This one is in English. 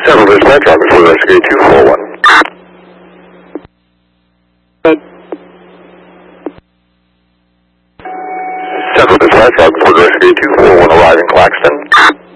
Central Dispatch Office for Rescue 241. Central Dispatch Office for Rescue 241 arriving Claxton.